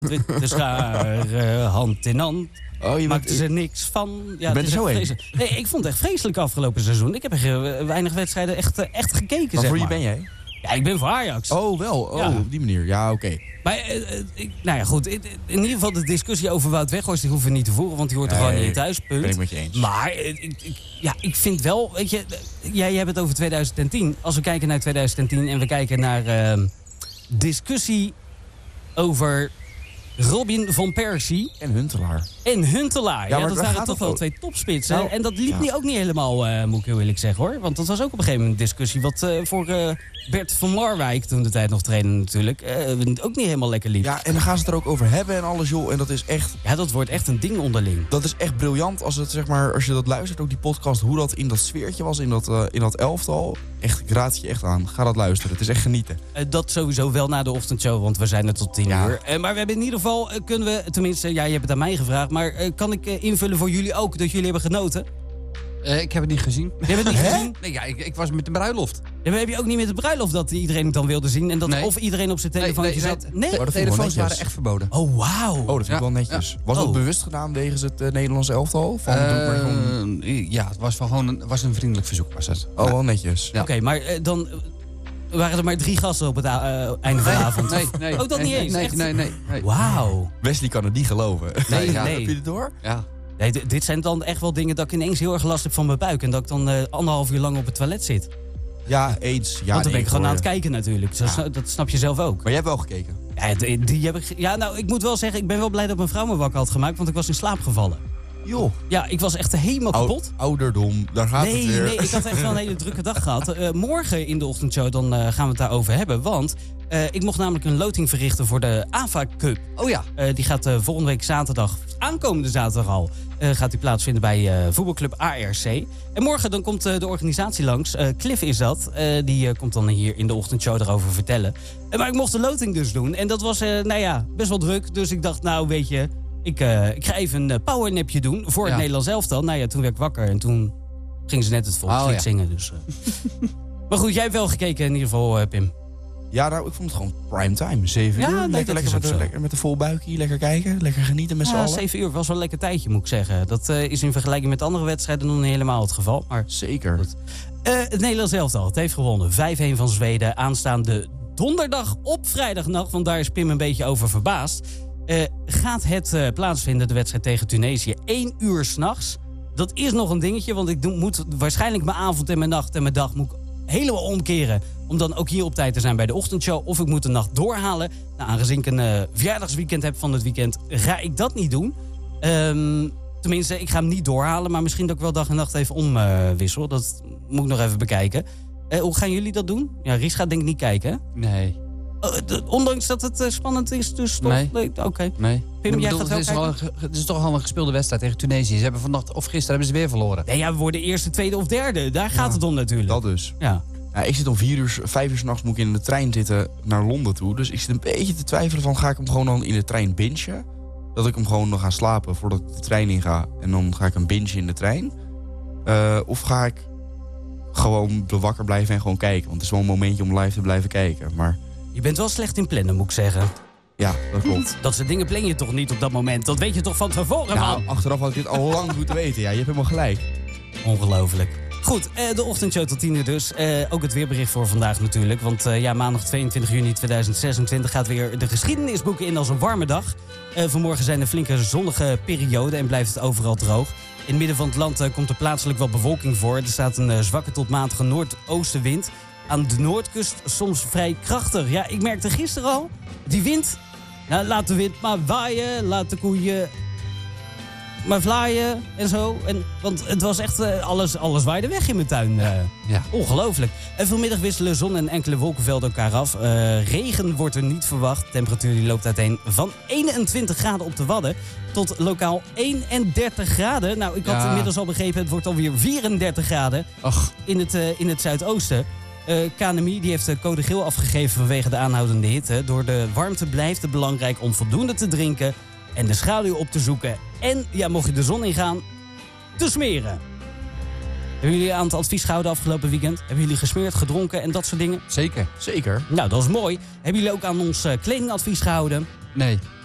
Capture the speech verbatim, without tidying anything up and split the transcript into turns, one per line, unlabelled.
De scharen hand in hand.
Oh, je
maakte
bent,
ze niks van. Ja,
je bent er zo heen.
Nee, ik vond het echt vreselijk afgelopen seizoen. Ik heb er weinig wedstrijden echt, echt gekeken,
maar
zeg
voor
maar.
wie ben jij?
Ja, ik ben voor Ajax.
Oh, wel. Oh,
Ja.
op die manier. Ja, oké. Okay.
Maar, uh, ik, nou ja, goed. In, in ieder geval de discussie over Wout Weghorst, die hoeven we niet te voeren, want die hoort er
Nee,
gewoon niet thuis. Punt.
Ben ik met je eens.
Maar uh, ik, ik, ja, ik vind wel, weet je, jij, jij hebt het over twintig tien. Als we kijken naar twintig tien en we kijken naar uh, discussie over Robin van Persie.
En Huntelaar.
En Huntelaar.
Ja,
Ja,
maar
dat
daar
waren
gaat
toch
het
wel
ook.
twee topspitsen.
Nou,
en dat liep
ja.
niet ook niet helemaal, uh, moet ik heel eerlijk zeggen hoor. Want dat was ook op een gegeven moment een discussie wat uh, voor uh, Bert van Marwijk, toen de tijd nog trainen natuurlijk, uh, ook niet helemaal lekker liep. Ja.
Ja, en dan gaan ze het er ook over hebben en alles, joh. En dat is echt...
ja, dat wordt echt een ding onderling.
Dat is echt briljant als, het, zeg maar, als je dat luistert, ook die podcast, hoe dat in dat sfeertje was, in dat, uh, in dat elftal. Echt, ik raad het je echt aan. Ga dat luisteren. Het is echt genieten.
Uh, dat sowieso wel na de ochtendshow, want we zijn er tot tien
Ja.
uur. Uh, maar we hebben in ieder geval, uh, kunnen we, tenminste, ja, je hebt het aan mij gevraagd, maar uh, kan ik uh, invullen voor jullie ook dat jullie hebben genoten?
Uh, ik heb het niet gezien.
Je hebt het niet
Hè?
gezien?
Nee, ja, ik, ik was met de bruiloft.
Ja, maar heb je ook niet met de bruiloft dat iedereen het dan wilde zien? En dat
Nee.
of iedereen op zijn telefoontje
nee,
zat? Nee?
De
dat vind ik wel
telefoons
netjes.
waren echt verboden.
Oh, wauw.
Oh, dat vind ik
Ja.
wel netjes. Was
Oh.
dat bewust gedaan wegens het uh, Nederlandse elftal? Van,
Uh,
doe maar gewoon-
ja, het was, wel gewoon een, was een vriendelijk verzoek. Was het.
oh, wel netjes.
Ja.
Oké, okay, maar uh, dan uh, waren er maar drie gasten op het uh, einde van de avond.
Nee, nee.
Oh, dat
nee,
niet eens?
Nee,
Echt?
nee, nee. nee.
Wauw.
Wesley kan het niet geloven.
Nee,
ja,
nee.
Heb je het door?
Ja.
Nee, d- dit zijn dan echt wel dingen dat ik ineens heel erg last heb van mijn buik. En dat ik dan uh, anderhalf uur lang op het toilet zit.
Ja, eens. Ja,
Want dan ben
nee,
ik gewoon
hoor
aan het
je.
kijken natuurlijk. Zo,
Ja.
sna- dat snap je zelf ook.
Maar jij hebt wel gekeken.
Ja, die, die heb ik, ge- ja, nou, ik moet wel zeggen, ik ben wel blij dat mijn vrouw me wakker had gemaakt. Want ik was in slaap gevallen.
Joh.
Ja, ik was echt helemaal
Ou-
kapot.
ouderdom, daar gaat
Nee,
het weer.
nee, ik had echt wel een hele drukke dag gehad. Uh, morgen in de ochtendshow dan, uh, gaan we het daarover hebben. Want uh, ik mocht namelijk een loting verrichten voor de A V A Cup.
Oh ja.
Uh, die gaat uh, volgende week zaterdag, aankomende zaterdag al, uh, gaat die plaatsvinden bij uh, voetbalclub A R C. En morgen dan komt uh, de organisatie langs. Uh, Cliff is dat. Uh, die uh, komt dan hier in de ochtendshow erover vertellen. Uh, maar ik mocht de loting dus doen. En dat was, uh, nou ja, best wel druk. Dus ik dacht, nou weet je, ik, uh, ik ga even een uh, powernapje doen voor het
Ja.
Nederlands elftal. Nou ja, toen werd ik wakker en toen ging ze net het volkslied
Oh, ja.
zingen. Dus, uh. Maar goed, jij hebt wel gekeken in ieder geval, uh, Pim.
Ja, nou, ik vond het gewoon prime time. Zeven
Ja,
uur.
nee,
lekker,
dat
lekker,
is
met
ook
de,
zo.
lekker met de vol buikje. Lekker kijken. Lekker genieten met z'n
Ja,
allen.
zeven uur was wel een lekker tijdje, moet ik zeggen. Dat uh, is in vergelijking met andere wedstrijden nog niet helemaal het geval. Maar
Zeker.
Uh, het Nederlands elftal, het heeft gewonnen. vijf-een van Zweden aanstaande donderdag op vrijdagnacht. Want daar is Pim een beetje over verbaasd. Uh, gaat het uh, plaatsvinden, de wedstrijd tegen Tunesië, één uur s'nachts. Dat is nog een dingetje, want ik doe, moet waarschijnlijk mijn avond en mijn nacht en mijn dag moet ik helemaal omkeren. Om dan ook hier op tijd te zijn bij de ochtendshow. Of ik moet de nacht doorhalen. Nou, aangezien ik een uh, verjaardagsweekend heb van het weekend, ga ik dat niet doen. Um, tenminste, ik ga hem niet doorhalen. Maar misschien dat ik wel dag en nacht even omwissel. Uh, dat moet ik nog even bekijken. Uh, hoe gaan jullie dat doen? Ja, Ries gaat denk ik niet kijken, hè?
Nee.
Uh, de, ondanks dat het uh, spannend is, dus toch?
Nee.
nee Oké. Okay.
Nee.
Pim,
Ik
jij
bedoel,
gaat wel
het, is
kijken?
al een, ge- het is toch al een gespeelde wedstrijd tegen Tunesië. Ze hebben vannacht of gisteren hebben ze weer verloren.
Nee, ja, we worden eerste, tweede of derde. Daar gaat
Ja,
het om natuurlijk.
Dat dus.
Ja.
Ja, ik zit om vier uur, vijf uur s'nachts moet ik in de trein zitten naar Londen toe. Dus ik zit een beetje te twijfelen van, ga ik hem gewoon dan in de trein bingen? Dat ik hem gewoon nog ga slapen voordat ik de trein inga. En dan ga ik hem bingen in de trein. Uh, of ga ik gewoon wakker blijven en gewoon kijken. Want het is wel een momentje om live te blijven kijken. Maar
Je bent wel slecht in plannen, moet ik zeggen.
ja, dat klopt.
Dat soort dingen plan je toch niet op dat moment? Dat weet je toch van tevoren,
Nou,
man?
achteraf had ik dit al lang moeten weten. Ja, je hebt helemaal gelijk.
Ongelooflijk. Goed, uh, de ochtendshow tot tien uur dus. Uh, ook het weerbericht voor vandaag natuurlijk. Want uh, ja, maandag tweeëntwintig juni tweeduizend zesentwintig gaat weer de geschiedenis boeken in als een warme dag. Uh, vanmorgen zijn er flinke zonnige perioden en blijft het overal droog. In het midden van het land uh, komt er plaatselijk wel bewolking voor. Er staat een uh, zwakke tot matige noordoostenwind. Aan de noordkust soms vrij krachtig. Ja, ik merkte gisteren al, die wind. Nou, laat de wind maar waaien, laat de koeien maar vlaaien en zo. En, want het was echt, uh, alles, alles waaide weg in mijn tuin. Uh,
Ja.
Ongelooflijk. En vanmiddag wisselen zon en enkele wolkenvelden elkaar af. Uh, regen wordt er niet verwacht. De temperatuur die loopt uiteen van eenentwintig graden op de Wadden tot lokaal eenendertig graden. Nou, ik had
Ja.
inmiddels al begrepen, het wordt alweer vierendertig graden
Ach,
in het, uh, in het zuidoosten. Uh, K N M I die heeft de code geel afgegeven vanwege de aanhoudende hitte. Door de warmte blijft het belangrijk om voldoende te drinken en de schaduw op te zoeken. En, ja, mocht je de zon ingaan, te smeren. Hebben jullie aan het advies gehouden afgelopen weekend? Hebben jullie gesmeerd, gedronken en dat soort dingen?
zeker.
Zeker.
Nou, dat is mooi. Hebben jullie ook aan ons uh, kledingadvies gehouden?
Nee.